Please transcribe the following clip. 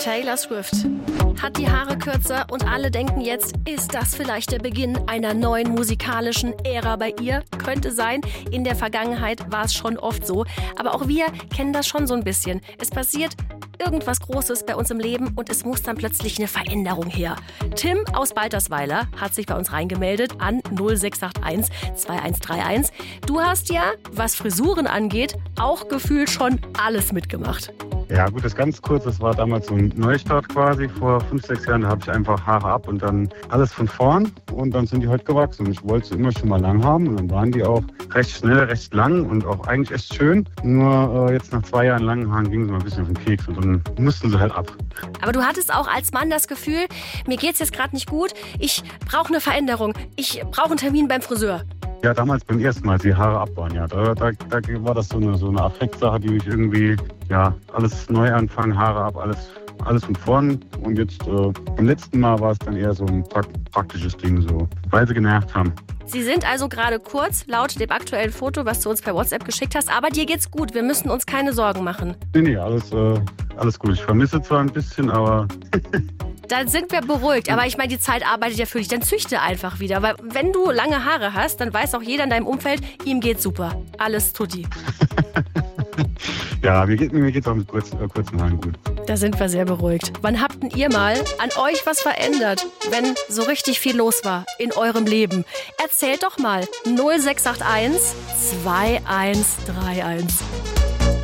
Taylor Swift hat die Haare kürzer und alle denken jetzt, ist das vielleicht der Beginn einer neuen musikalischen Ära bei ihr? Könnte sein. In der Vergangenheit war es schon oft so. Aber auch wir kennen das schon so ein bisschen. Es passiert irgendwas Großes bei uns im Leben und es muss dann plötzlich eine Veränderung her. Tim aus Baltersweiler hat sich bei uns reingemeldet an 0681 2131. Du hast ja, was Frisuren angeht, auch gefühlt schon alles mitgemacht. Ja gut, das ganz kurz, das war damals so ein Neustart quasi vor 5, 6 Jahren. Da habe ich einfach Haare ab und dann alles von vorn und dann sind die halt gewachsen. Und ich wollte sie immer schon mal lang haben und dann waren die auch recht schnell, recht lang und auch eigentlich echt schön. Nur jetzt nach 2 Jahren langen Haaren gingen sie mal ein bisschen auf den Keks und dann mussten sie halt ab. Aber du hattest auch als Mann das Gefühl, mir geht's jetzt gerade nicht gut, ich brauche eine Veränderung, ich brauche einen Termin beim Friseur. Ja, damals beim ersten Mal, als die Haare ab waren, ja, da war das so eine Affektsache, die mich irgendwie, ja, alles neu anfangen, Haare ab, alles von vorn. Und jetzt beim letzten Mal war es dann eher so ein praktisches Ding, so, weil sie genervt haben. Sie sind also gerade kurz, laut dem aktuellen Foto, was du uns per WhatsApp geschickt hast, aber dir geht's gut, wir müssen uns keine Sorgen machen. Nee, alles gut. Ich vermisse zwar ein bisschen, aber... Dann sind wir beruhigt, aber ich meine, die Zeit arbeitet ja für dich, dann züchte einfach wieder, weil wenn du lange Haare hast, dann weiß auch jeder in deinem Umfeld, ihm geht's super, alles tutti. Ja, mir geht's auch mit kurzen Haaren gut. Da sind wir sehr beruhigt. Wann habt denn ihr mal an euch was verändert, wenn so richtig viel los war in eurem Leben? Erzählt doch mal 0681 2131.